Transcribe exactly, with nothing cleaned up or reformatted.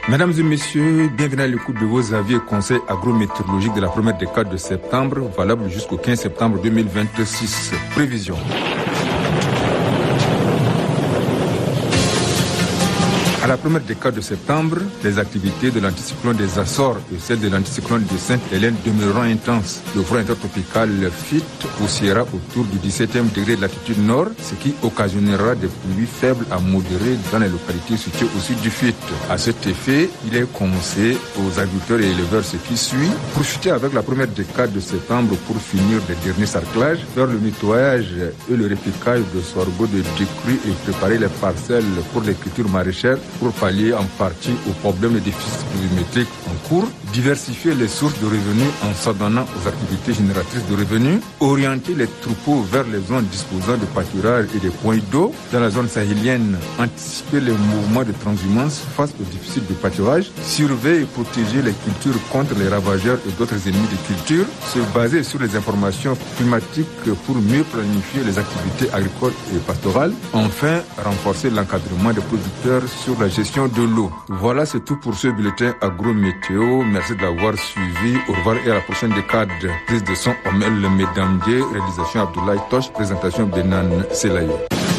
Mesdames et messieurs, bienvenue à l'écoute de vos avis et conseils agrométéorologiques de la première décade de septembre, valable jusqu'au quinze septembre deux mille vingt-six. Prévision. À la première décade de septembre, les activités de l'anticyclone des Açores et celles de l'anticyclone de Sainte-Hélène demeureront intenses. Le front intertropical F I T poussiera autour du dix-septième degré de latitude nord, ce qui occasionnera des pluies faibles à modérées dans les localités situées au sud du F I T. À cet effet, il est conseillé aux agriculteurs et éleveurs ce qui suit. Profitez avec la première décade de septembre pour finir les derniers sarclages, faire le nettoyage et le repiquage de sorgho de décrue et préparer les parcelles pour les cultures maraîchères pour pallier en partie au problème de déficit pluviométrique en cours, diversifier les sources de revenus en s'adonnant aux activités génératrices de revenus, orienter les troupeaux vers les zones disposant de pâturages et de points d'eau. Dans la zone sahélienne, anticiper les mouvements de transhumance face au déficit de pâturage, surveiller et protéger les cultures contre les ravageurs et d'autres ennemis des cultures, se baser sur les informations climatiques pour mieux planifier les activités agricoles et pastorales, enfin renforcer l'encadrement des producteurs sur la gestion de l'eau. Voilà, c'est tout pour ce bulletin agro-météo. Merci de l'avoir suivi. Au revoir et à la prochaine décade. Prise de son Omel Medamdier, réalisation Abdoulaye Tosh, présentation Benan Selayo.